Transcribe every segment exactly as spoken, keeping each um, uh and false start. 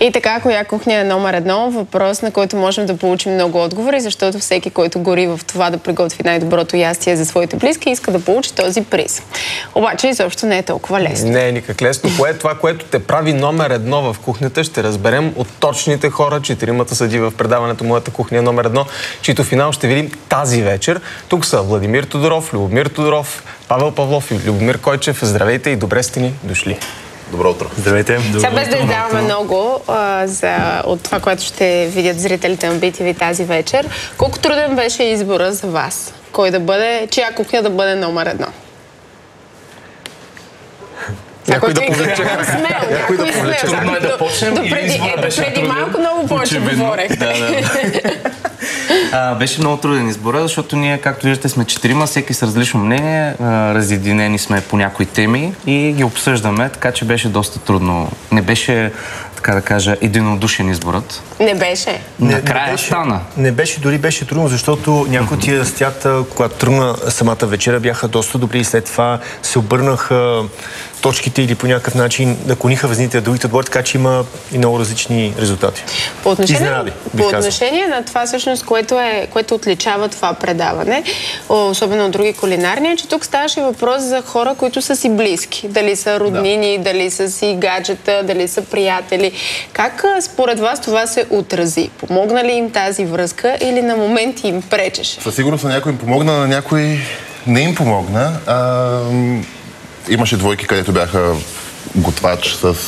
И така, коя кухня е номер едно? Въпрос, на който можем да получим много отговори, защото всеки, който гори в това да приготви най-доброто ястие за своите близки, иска да получи този приз. Обаче изобщо не е толкова лесно. Не е никак лесно. Кое е това, което те прави номер едно в кухнята, ще разберем от точните хора, четиримата съди в предаването Моята кухня номер едно, чието финал ще видим тази вечер. Тук са Владимир Тодоров, Любомир Тодоров, Павел Павлов и Любомир Койчев. Здравейте и добре сте ни дошли. Добро утро. Здравейте. Сега без да издаваме много а, за, от това, което ще видят зрителите на би ти ви тази вечер, колко труден беше избора за вас? Кой да бъде, чия кухня да бъде номер едно? Някой да повлече. Някой да повлече. Трудно е да почнем и избора беше преди труден. малко много повече говорех. Да, да. А, беше много труден избора, защото ние, както виждате, сме четирима, всеки с различно мнение, а, разединени сме по някои теми и ги обсъждаме, така че беше доста трудно. Не беше, така да кажа, единодушен изборът. Не беше. Накрая не беше, стана. Не беше, дори беше трудно, защото някои от тия стята, когато тръгна самата вечера, бяха доста добри и след това се обърнаха точките или по някакъв начин наклониха везните другите отбори, така че има и много различни резултати. По отношение, Изненади, по отношение на това, всъщност, което, е, което отличава това предаване, особено от други кулинарни, е, че тук ставаше въпрос за хора, които са си близки. Дали са роднини, да. дали са си гаджета, дали са приятели. Как според вас това се отрази? Помогна ли им тази връзка или на моменти им пречеше? Със сигурност на някой им помогна, на някой не им помогна. А, имаше двойки, където бяха готвач с, а,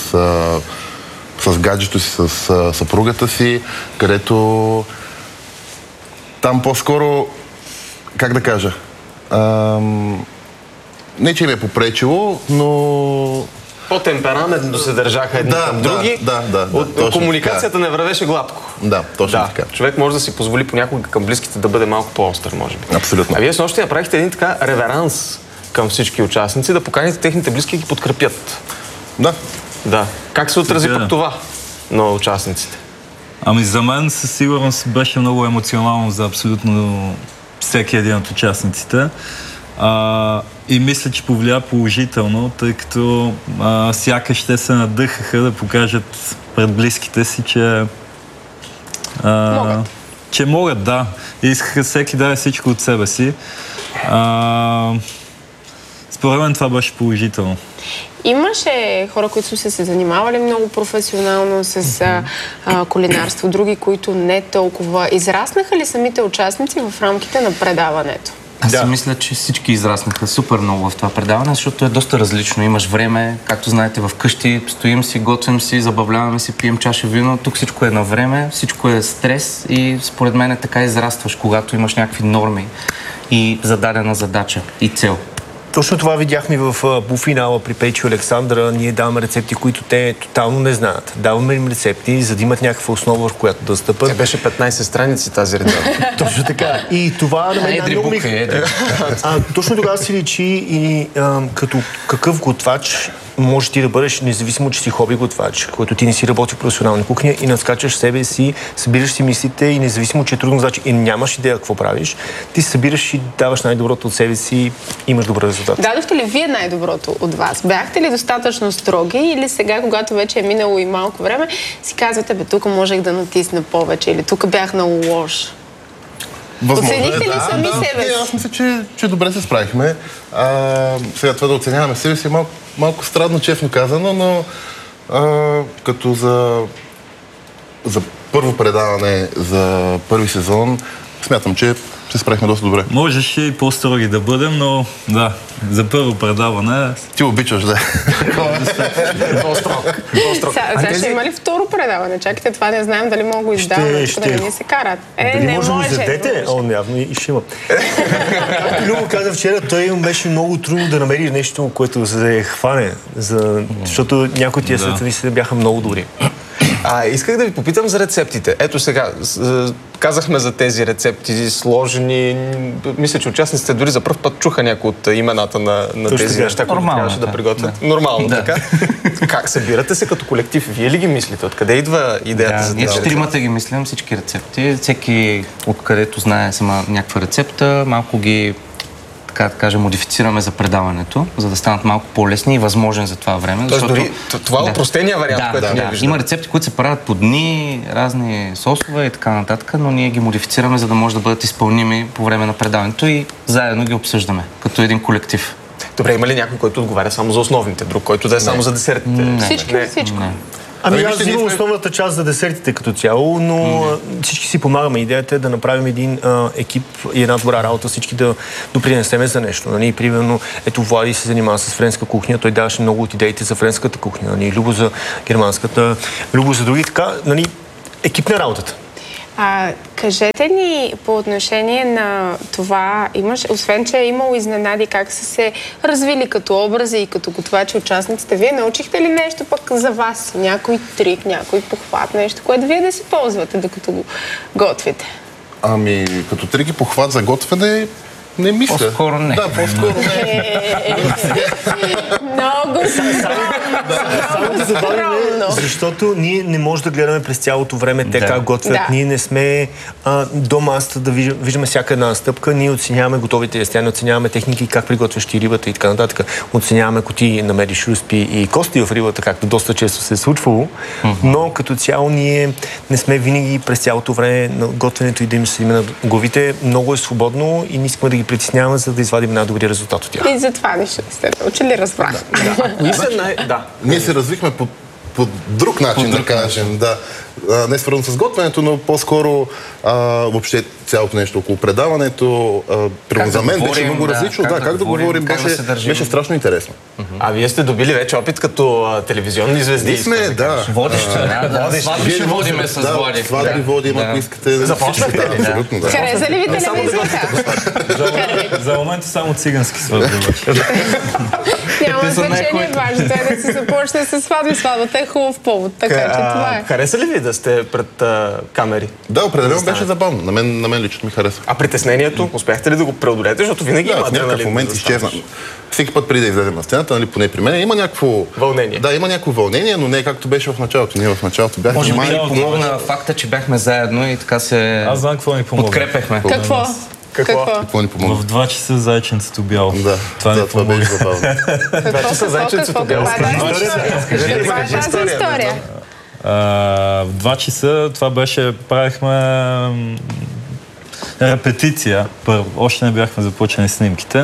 с гаджето си, с а, съпругата си, където там по-скоро, как да кажа, а, не че им е попречило, но... По-темпераментно се държаха едни да, към да, други. Да, да, да. От, комуникацията така не вървеше гладко. Да, точно да. така. Човек може да си позволи понякога към близките да бъде малко по-остър, може би. Абсолютно. А вие с нощи направихте един така реверанс към всички участници, да поканите техните близки и ги подкрепят. Да. Да. Как се отрази да. пък това на участниците? Ами за мен със сигурност беше много емоционално за абсолютно всеки един от участниците. А, и мисля, че повлия положително, тъй като а, сякаш те се надъхаха да покажат пред близките си, че а, могат. Че могат, да. И искаха всеки да даде всичко от себе си. А, според мен това беше положително. Имаше хора, които са се занимавали много професионално с а, а, кулинарство, други, които не толкова. Израснаха ли самите участници в рамките на предаването? Аз Да. си мисля, че всички израснаха супер много в това предаване, защото е доста различно. Имаш време, както знаете, в къщи стоим си, готвим си, забавляваме си, пием чаша вино. Тук всичко е на време, всичко е стрес и според мен е така израстваш, когато имаш някакви норми и зададена задача и цел. Точно това видяхме в полуфинала при Пейчо и Александра. Ние даваме рецепти, които те тотално не знаят. Даваме им рецепти, за да имат някаква основа, върху която да стъпат. Те беше петнайсет страници тази рецепта. Точно така. И това на мен Едри много ми... бука, едри. А, точно тогава си личи и а, като какъв готвач може ти да бъдеш, независимо, че си хоби готвач, който ти не си работи в професионална кухня и надскачаш себе си, събираш си мислите и независимо, че е трудно задача и нямаш идея какво правиш, ти събираш и даваш най-доброто от себе си и имаш добър резултат. Дадохте ли вие най-доброто от вас? Бяхте ли достатъчно строги или сега, когато вече е минало и малко време, си казвате, бе, тук можех да натисна повече или тук бях много лош? Възможно е, Оценихте ли да, сами да, себе си? Не, аз мисля, че, че добре се справихме. А, сега това да оценяваме себе си е малко, малко странно, честно казано, но а, като за, за първо предаване, за първи сезон, смятам, че се справихме доста добре. Можеше и по-строги да бъдем, но да, за първо предаване... Ти обичаш, да. По-строг. Сега ще има ли второ предаване? Чакайте, това не знаем дали мога го издаваме, тук да не ни се карат. Е, Дали не може да го може. издадете? О, явно и ще има. Както Любо каза вчера, той им беше много трудно да намери нещо, което да се хване, за... защото някои тия Да. сътрудници бяха много добри. А, исках да ви попитам за рецептите. Ето сега, с- казахме за тези рецепти, сложни. Мисля, че участниците дори за пръв път чуха някои от имената на, на Точно тези така. неща, които Нормално трябваше е, да да. приготвят. Да. Нормално, Да. така. Как събирате се като колектив? Вие ли ги мислите? Откъде идва идеята Да, за ние тези четиримата ги мислим всички рецепти. Всеки, откъдето знае сама някаква рецепта, малко ги така да кажа, модифицираме за предаването, за да станат малко по-лесни и възможен за това време. Тоест, защото... дори това е да. опростения вариант, да, който да, ние да. виждаме. Има рецепти, които се правят по дни, разни сосове и така нататък, но ние ги модифицираме, за да може да бъдат изпълними по време на предаването и заедно ги обсъждаме, като един колектив. Добре, има ли някой, който отговаря само за основните, друг, който да е само за десертите? Не. Всички Не. всичко. Не. Ами Ами, аз вижте, взимам ние сме- основната част за десертите като цяло, но mm-hmm. всички си помагаме. Идеята е да направим един а, екип и една добра работа, всички да допринесеме за нещо. Нали? Примерно, ето Влади се занимава с френска кухня, той даваше много от идеите за френската кухня, нали? Любо за германската, Любо за други, така, нали? Екип на работата. А, кажете ни по отношение на това, имаш, освен че е имало изненади, как са се развили като образи и като готвачи участниците, вие научихте ли нещо пък за вас? Някой трик, някой похват, нещо, което вие да си ползвате, докато го готвите? Ами, като трики похват за готвене, не мисля. По-скоро не. Да, по-скоро не. Много Само да забавим, защото ние не можем да гледаме през цялото време те Да. как готвят. Да. Ние не сме а, до масата да виждаме, виждаме всяка една стъпка. Ние оценяваме готовите ястия, оценяваме техники, как приготвяш ти рибата и така нататък. Оценяваме, ако ти намериш руспи и кости в рибата, както доста често се е случвало. Mm-hmm. Но като цяло ние не сме винаги през цялото време на готвенето и да им седим на главите. Много е свободно и не искаме да ги притесняваме, за да извадим най-добрия резултат от тях. И за това нещо сте научили, разбрах. Кои са най... Да. Ние се развихме по, по друг начин, да кажем. Да. А, не свързано с готвенето, но по-скоро а, въобще цялото нещо около предаването. А, примерно за да мен беше говорим, много да, различно. как Да, да как да говорим, говорим, как да беше, се държим. беше страшно интересно. А вие сте добили вече опит като а, телевизионни звезди. Ние сме, искам да. кажа. Водещи, да, да. Сватби ще водиме с Да, Влади. сватби водим, ако искате. Започнахте ли? Да, абсолютно, да. Хареса ли ви телевизията? За момента само цигански сватби. Няма Те са значение, най-хубавите. важното е да се започне с сватби. Сватбата е хубав повод, така че това А, е. хареса ли ви да сте пред а, камери? Да, определено беше забавно. На мен, на мен лично ми хареса. А притеснението, успяхте ли да го преодолеете, защото винаги Да, има в някакъв адреналин момент да изчезна. застанеш. Всеки път преди да излезем на сцената, нали, поне при мен, има някакво... Вълнение. Да, има някакво вълнение, но не както беше в началото. Ние в началото бяхме Може би май... ни помогна факта, че бяхме заедно и така се Аз знам какво ни помогна. подкрепяхме. Какво? Какво? Какво ни помогна? В два часа зайченцето бяло. Да, това ни да, това помогна. беше забавно. Какво, часа зайченцето какво, бяло. каква е тази история? Каква е тази история? А, в два часа това беше, правихме м, репетиция. Първо, още не бяхме започнали снимките.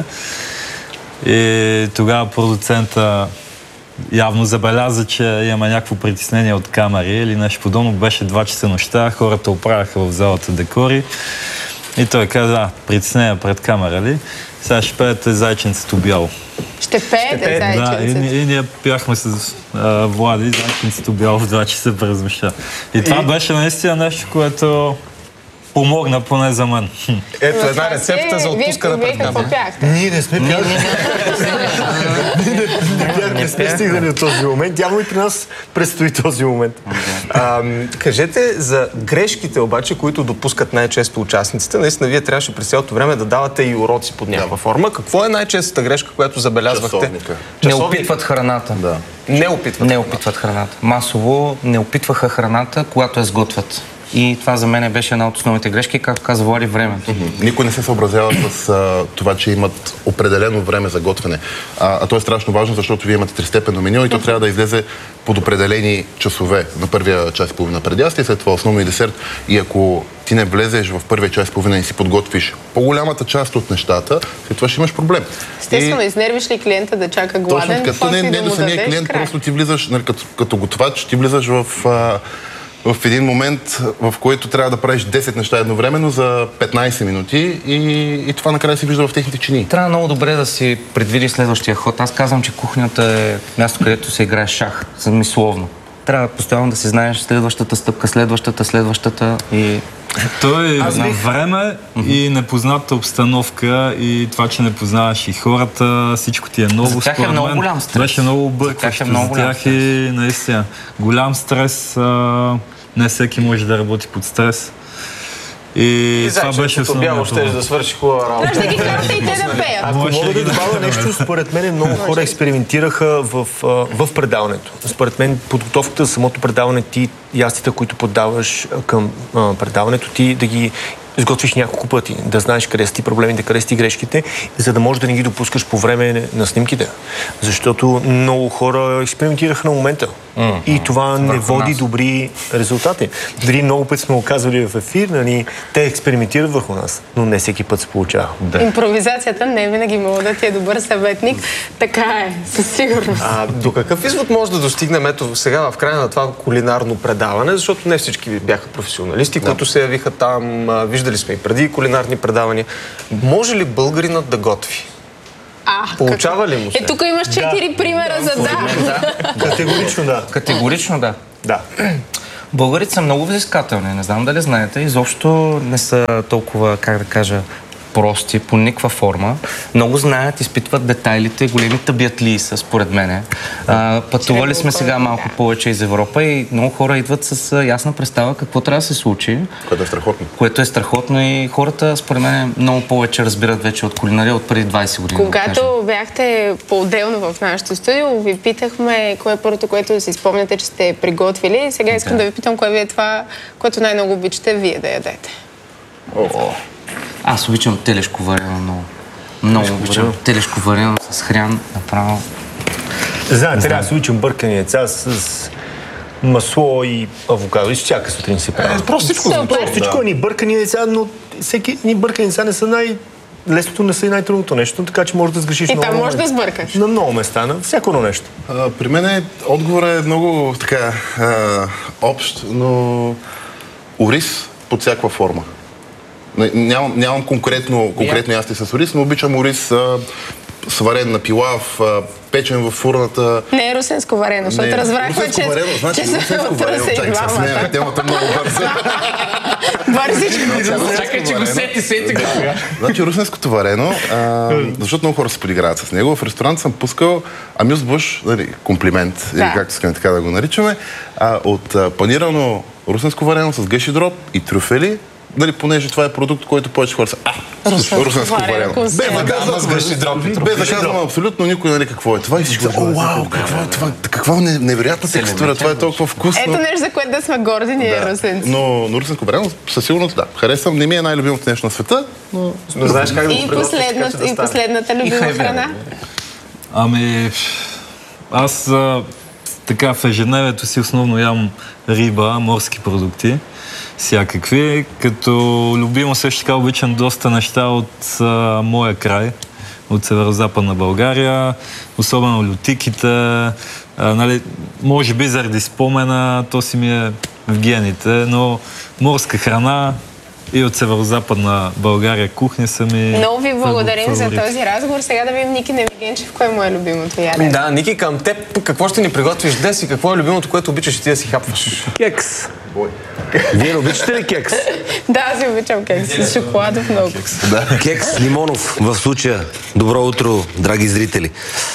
И тогава продуцента явно забеляза, че имаме някакво притеснение от камери или нещо подобно. Беше два часа нощта, хората оправяха в залата декори. И той каза, а, притеснение пред камера ли? Сега ще пеете зайченцето бяло. Ще пеете Да, и, зайченцето. ни- и ние пяхме с а, Влади зайченцето бяло в два часа през нощта. И това беше наистина нещо, което помогна поне за мен. Ето Но една това рецепта си- за отпускане Вие, пред вие какво камера. пяхте? Ние не сме пяли. Не сме стигнали до този момент. Явно и при нас предстои този момент. А, кажете за грешките обаче, които допускат най-често участниците. Наистина, вие трябваше през цялото време да давате и уроци под някаква форма. Какво е най-честата грешка, която забелязвахте? Часовника. Не опитват храната. Да. Не опитват. Не опитват храната. Масово не опитваха храната, когато я сготвят. И това за мен беше една от основните грешки, както каза Влади, времето. Никой не се съобразява с а, това, че имат определено време за готвене. А, а то е страшно важно, защото вие имате тристепенно меню и то трябва да излезе под определени часове на първия час и половина преди ястие, след това основно и десерт. И ако ти не влезеш в първия час и половина и си подготвиш по-голямата част от нещата, след това ще имаш проблем. Естествено, И изнервиш ли клиента да чака точно гладен, така, не, после не да до му самия дадеш клиент, край. просто ти влизаш, нали, като, като готвач, ти влизаш в... А, в един момент, в който трябва да правиш десет неща едновременно за петнайсет минути и, и това накрая се вижда в техните чини. Трябва много добре да си предвидиш следващия ход. Аз казвам, че кухнята е място, където се играе шах, мисловно. Трябва постоянно да си знаеш следващата стъпка, следващата, следващата и... Той е на време и непозната обстановка и това, че не познаваш и хората, всичко ти е ново. За тях е според много мен. голям стрес. Беше много За тях е объркващо. много За голям тях стрес. е наистина голям стрес. А, не всеки може да работи под стрес. И, И това беше зайченцето бяло основното. ще да свърши хубава работа. Ще ги карате и те да пеят. Ако Може мога да да ги добавя нещо, според мен много хора експериментираха в, а, в предаването. Според мен подготовката за самото предаване, ти ястите, които подаваш а, към а, предаването, ти да ги изготвиш няколко пъти, да знаеш къде са ти проблемите, къде са ти грешките, за да можеш да не ги допускаш по време на снимките. Защото много хора експериментираха на момента. Mm-hmm. И това не води нас. Добри резултати. Дали много пъти сме оказвали в ефир, нали, те експериментират върху нас, но не всеки път се получава. Да. Импровизацията не винаги мога да ти е добър съветник. Така е, със сигурност. А до какъв извод може да достигнем ето сега в края на това кулинарно предаване, защото не всички бяха професионалисти, да. които се явиха там, виждали сме и преди кулинарни предавания. Може ли българинът да готви? А, Получава ли му се? Е, тук имаш четири да. примера да, за да. да. Категорично да. Категорично да. Да. Българите са много взискателни, не знам дали знаете, изобщо не са толкова, как да кажа, прости по никаква форма. Много знаят, изпитват детайлите, големи табиатлии са, според мене. А, пътували сме сега малко повече из Европа и много хора идват с ясна представа какво трябва да се случи. Което е страхотно. Което е страхотно и хората, според мен, много повече разбират вече от кулинария от преди двайсет години. Когато да бяхте по-отделно в нашото студио, ви питахме кое е първото, което си спомняте, че сте приготвили. Сега искам да, да ви питам кое ви е това, което най-много обичате вие да ядете. О, Аз обичам телешко варено много. Много обичам телешко варено с хрян, направо. Знаете, аз обичам бъркани яйца с масло и авокадо. И всяка сутрин се прави. Е, простичко. Простичко е ни бъркани яйца, но всеки ни бъркани яйца не са най... Лесното не са и най-трудното нещо, така че можеш да сгрешиш и много. И там можеш да сбъркаш. На много места, на всяко едно нещо. А, при мен е, отговорът е много така а, общ, но ориз под всякаква форма. Нямам, нямам конкретно, конкретно ясти с ориз, но обичам ориз а, сварен на пилав, а, печен в фурната. Не е русенско варено, защото не, разбрахме, че, варено, значи, че са въпроса и двамата. Не, темата много бърза. Бързичко. Чакай, че го сети, сети го. Значи русенското варено, а, защото много хора се подиграват с него. В ресторант съм пускал амюсбуш, нали, комплимент, да. Или както искаме така да го наричаме, а, от а, панирано русенско варено с гъши дроб и трюфели. Нали, понеже това е продукт, който повече хора са. А, русенско варено. Без да казвам, без да казвам абсолютно никой, нали, какво е това. И всички, о, вау, какво е това? Каква невероятна текстура, това е толкова вкусно. Ето нещо, за което да сме горди ние, русенци. Но, но русенско варено със сигурност да. Харесвам, не ми е най-любимото нещо на света, но... Но знаеш как да го приготвиш, и последната любима храна? Ами, аз така в ежедневието си основно ям риба, морски продукти. Всякакви, като любимо също така обичам доста неща от а, моя край, от северо-западна България, особено лютиките, а, нали, може би заради спомена, то си ми е в гените, но морска храна и от северо-западна България кухня са ми... Много ви благодарим за този разговор. Сега да видим Ники Невигенчев, кое му е любимото ядене. Да, Ники, към теб какво ще ни приготвиш днес и какво е любимото, което обичаш и ти да си хапваш? Кекс. Вие обичате ли кекс? Да, аз обичам кекс. С шоколадов много. Да. Кекс лимонов в случая. Добро утро, драги зрители.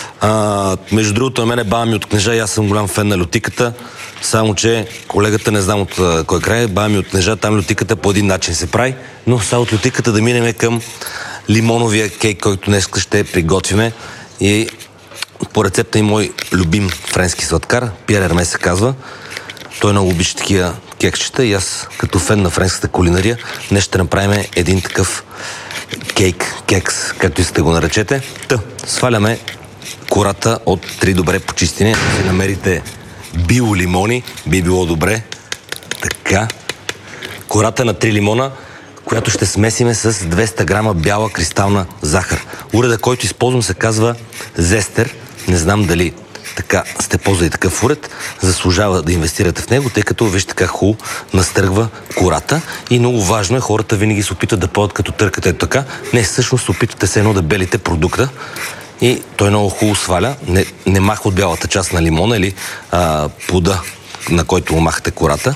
А, между другото, на мен е баба ми от Кнежа и аз съм голям фен на лютиката. Само, че колегата не знам от а, кой край, баба ми от Кнежа, там лютиката по един начин се прави. Но сега от лютиката да минем към лимоновия кейк, който днес ще приготвиме. И по рецепта и мой любим френски сладкар, Пиер Ерме се казва. Той много обича такива кексчета и аз, като фен на френската кулинария, днес ще направим един такъв кейк, кекс, както искате го наречете. Та, сваляме кората от три добре почистени. Ако си намерите биолимони, би било добре. Така. Кората на три лимона, която ще смесиме с двеста грама бяла кристална захар. Уреда, който използвам, се казва Зестер. Не знам дали така сте ползвали такъв уред, заслужава да инвестирате в него, тъй като вижте как хубаво настъргва кората. И много важно е, хората винаги се опитват да подат като търкате така. Не, всъщност се опитвате се едно да белите продукта и той много хубаво сваля. Не, не маха от бялата част на лимона или а, плода, на който му махате кората.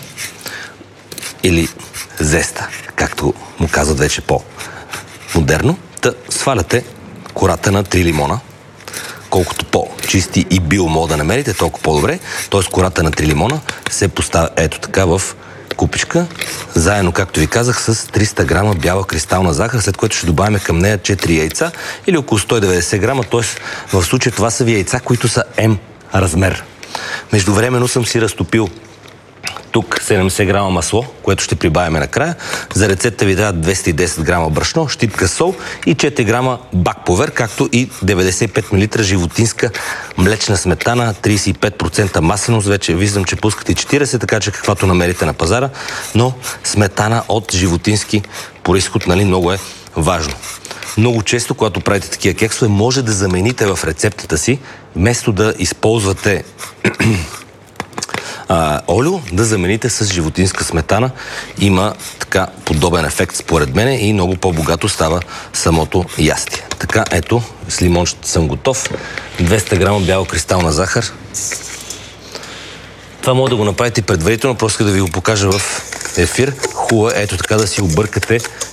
Или зеста, както му казват вече по-модерно. Та сваляте кората на три лимона. Колкото по-чисти и био мога да намерите, толкова по-добре. Тоест кората на три лимона се поставя ето така в купичка, заедно, както ви казах, с триста грама бяла кристална захар, след което ще добавим към нея четири яйца или около сто и деветдесет грама, т.е. в случая това са ви яйца, които са М размер. Междувременно съм си разтопил тук седемдесет грама масло, което ще прибавяме накрая. За рецепта ви трябва двеста и десет грама брашно, щипка сол и четири грама бак повер, както и деветдесет и пет милилитра животинска млечна сметана, тридесет и пет процента масленост. Вече виждам, че пускате четиридесет, така че каквато намерите на пазара, но сметана от животински произход, нали, много е важно. Много често, когато правите такива кексове, може да замените в рецептата си, вместо да използвате а, олио, да замените с животинска сметана. Има така подобен ефект според мен и много по-богато става самото ястие. Така, ето, с лимончета съм готов. двеста грама бяла кристална захар. Това може да го направите предварително, просто да ви го покажа в ефир. Хубаво е ето така да си объркате